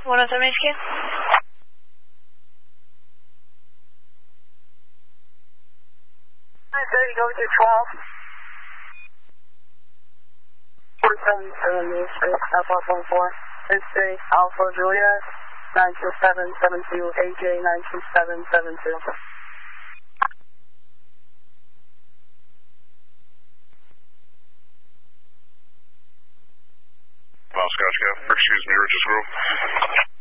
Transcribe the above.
107 HQ. Hi, sir, you go to 12. 47 Space Alpha 14. It's Alpha Juliet 92772 AJ 92772. Moscow, excuse me, Richards Grove.